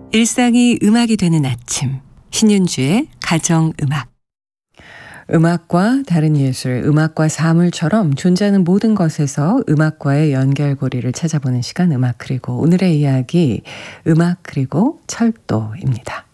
일상이 음악이 되는 아침, 신윤주의 가정음악. 음악과 다른 예술, 음악과 사물처럼 존재하는 모든 것에서 음악과의 연결고리를 찾아보는 시간, 음악 그리고 오늘의 이야기, 음악 그리고 철도입니다.